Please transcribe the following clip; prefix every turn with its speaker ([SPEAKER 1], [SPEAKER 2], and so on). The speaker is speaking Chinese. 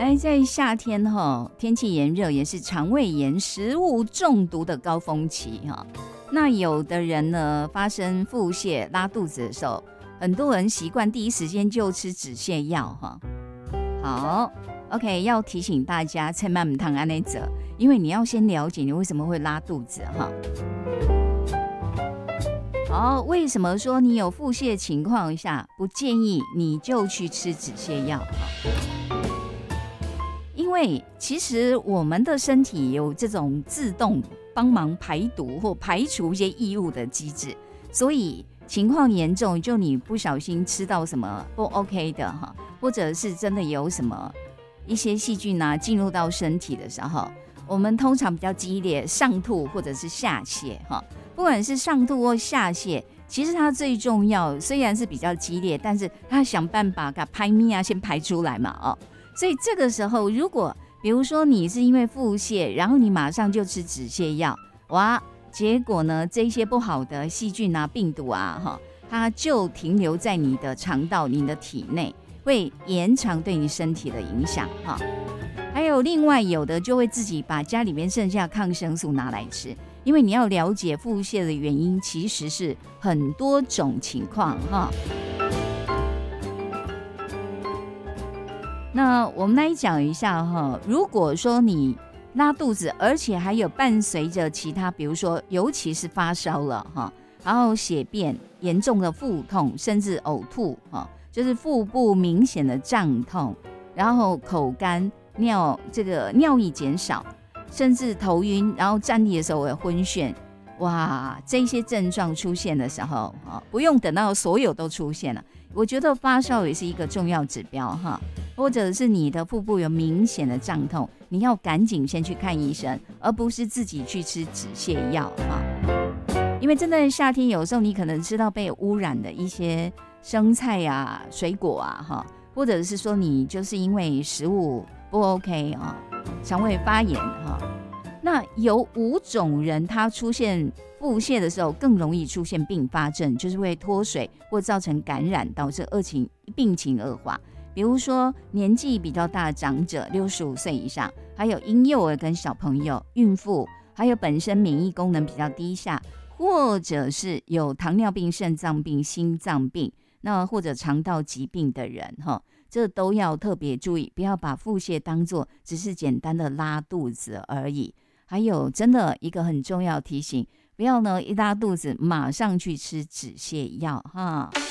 [SPEAKER 1] 来，在夏天天气炎热，也是肠胃炎、食物中毒的高峰期那有的人呢，发生腹泻、拉肚子的时候，很多人习惯第一时间就吃止泻药好 ，OK， 要提醒大家，千万不能按呢走，因为你要先了解你为什么会拉肚子好，为什么说你有腹泻情况下不建议你就去吃止泻药因为其实我们的身体有这种自动帮忙排毒或排除一些异物的机制，所以情况严重，就你不小心吃到什么不 OK 的或者是真的有什么一些细菌进入到身体的时候，我们通常比较激烈，上吐或者是下泻不管是上吐或下泻，其实它最重要，虽然是比较激烈，但是它想办法给它排泌先排出来嘛所以这个时候，如果比如说你是因为腹泻，然后你马上就吃止泻药，哇，结果呢这些不好的细菌病毒它就停留在你的肠道、你的体内，会延长对你身体的影响还有另外有的就会自己把家里面剩下抗生素拿来吃，因为你要了解腹泻的原因其实是很多种情况那我们来讲一下如果说你拉肚子，而且还有伴随着其他，比如说尤其是发烧了然后血便严重的腹痛，甚至呕吐就是腹部明显的胀痛，然后口干、尿液减少，甚至头晕，然后站立的时候会昏眩。哇，这些症状出现的时候不用等到所有都出现了，我觉得发烧也是一个重要指标或者是你的腹部有明显的胀痛，你要赶紧先去看医生，而不是自己去吃止泻药因为真的夏天有时候你可能吃到被污染的一些生菜水果或者是说你就是因为食物不 OK 肠胃发炎那有5种人他出现腹泻的时候更容易出现并发症，就是会脱水或造成感染，导致病情恶化。比如说年纪比较大的长者，65岁以上，还有婴幼儿跟小朋友、孕妇，还有本身免疫功能比较低下，或者是有糖尿病、肾脏病、心脏病，那或者肠道疾病的人这都要特别注意，不要把腹泻当作只是简单的拉肚子而已。还有真的一个很重要提醒，不要呢一拉肚子马上去吃止泻药